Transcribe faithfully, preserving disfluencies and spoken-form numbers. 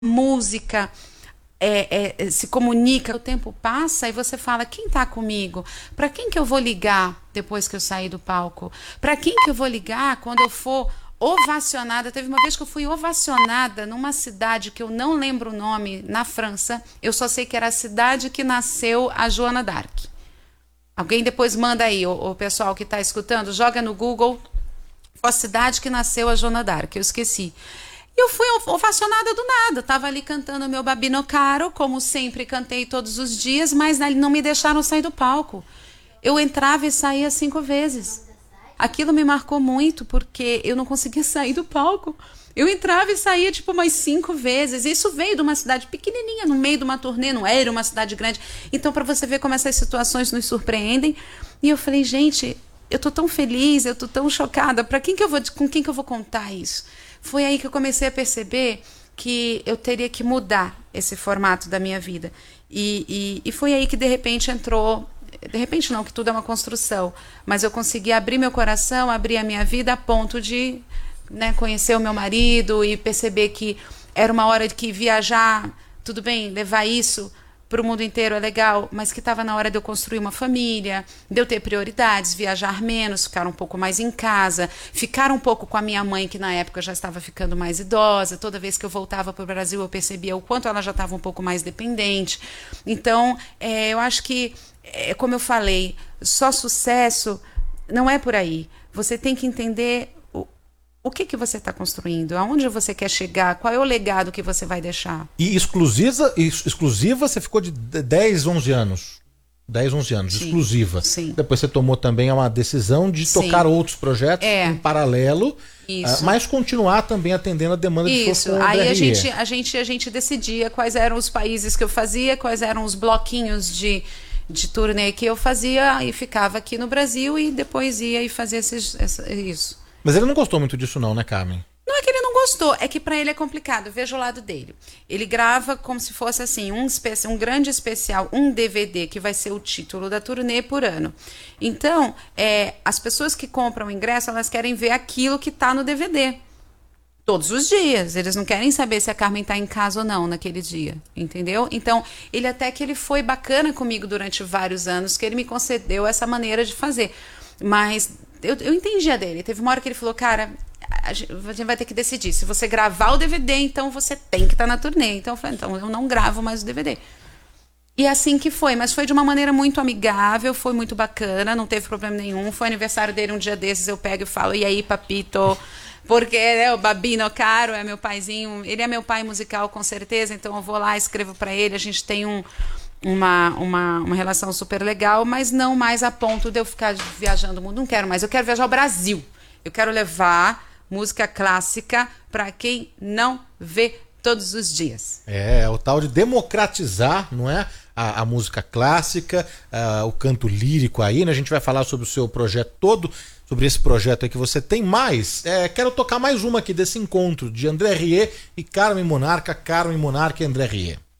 música é, é, se comunica, o tempo passa e você fala, quem está comigo? Para quem que eu vou ligar depois que eu sair do palco? Para quem que eu vou ligar quando eu for ovacionada? Teve uma vez que eu fui ovacionada numa cidade que eu não lembro o nome, na França. Eu só sei que era a cidade que nasceu a Joana d'Arc. Alguém depois manda aí, o, o pessoal que está escutando, joga no Google a cidade que nasceu a Joana d'Arc, eu esqueci. E eu fui ovacionada do nada, estava ali cantando o meu Babino Caro, como sempre cantei todos os dias, mas não me deixaram sair do palco. Eu entrava e saía cinco vezes. Aquilo me marcou muito, porque eu não conseguia sair do palco. Eu entrava e saía tipo umas cinco vezes. Isso veio de uma cidade pequenininha, no meio de uma turnê, não era uma cidade grande. Então, para você ver como essas situações nos surpreendem. E eu falei, gente, eu tô tão feliz, eu tô tão chocada. Para quem que eu vou, com quem que eu vou contar isso? Foi aí que eu comecei a perceber que eu teria que mudar esse formato da minha vida. E, e, e foi aí que, de repente, entrou... De repente não, que tudo é uma construção. Mas eu consegui abrir meu coração, abrir a minha vida a ponto de, né, conhecer o meu marido e perceber que era uma hora de que viajar, tudo bem, levar isso para o mundo inteiro é legal, mas que estava na hora de eu construir uma família, de eu ter prioridades, viajar menos, ficar um pouco mais em casa, ficar um pouco com a minha mãe, que na época já estava ficando mais idosa. Toda vez que eu voltava para o Brasil, eu percebia o quanto ela já estava um pouco mais dependente. Então, é, eu acho que, é, como eu falei, só sucesso não é por aí. Você tem que entender o que que você está construindo, aonde você quer chegar, qual é o legado que você vai deixar. E exclusiva, exclusiva você ficou de dez, onze anos. dez, onze anos, sim, exclusiva. Sim. Depois você tomou também uma decisão de sim. tocar outros projetos é. em paralelo, Isso. Uh, mas continuar também atendendo a demanda de Isso. shows com o Aí D R E. a gente, a, gente, a gente decidia quais eram os países que eu fazia, quais eram os bloquinhos de, de turnê que eu fazia, e ficava aqui no Brasil e depois ia e fazia esses, essa, isso. Mas ele não gostou muito disso não, né, Carmen? Não é que ele não gostou, é que para ele é complicado. Veja o lado dele. Ele grava como se fosse assim, um, especi- um grande especial, um D V D, que vai ser o título da turnê por ano. Então, é, as pessoas que compram o ingresso, elas querem ver aquilo que está no D V D. Todos os dias. Eles não querem saber se a Carmen está em casa ou não naquele dia. Entendeu? Então, ele até que ele foi bacana comigo durante vários anos, que ele me concedeu essa maneira de fazer. Mas... Eu, eu entendi a dele. Teve uma hora que ele falou, cara, a gente vai ter que decidir. Se você gravar o D V D, então você tem que estar na turnê. Então eu falei, então eu não gravo mais o D V D. E assim que foi, mas foi de uma maneira muito amigável, foi muito bacana, não teve problema nenhum. Foi aniversário dele um dia desses, eu pego e falo, e aí, papito? Porque né, o Babino Caro é meu paizinho, ele é meu pai musical com certeza, então eu vou lá, escrevo para ele, a gente tem um... Uma, uma, uma relação super legal, mas não mais a ponto de eu ficar viajando o mundo. Não quero mais, eu quero viajar ao Brasil. Eu quero levar música clássica para quem não vê todos os dias. É, o tal de democratizar, não é? A, a música clássica, a, o canto lírico aí, né? A gente vai falar sobre o seu projeto todo, sobre esse projeto aí que você tem. Mais, é, quero tocar mais uma aqui desse encontro de André Rieu e Carmen Monarca, Carmen Monarca e André Rieu.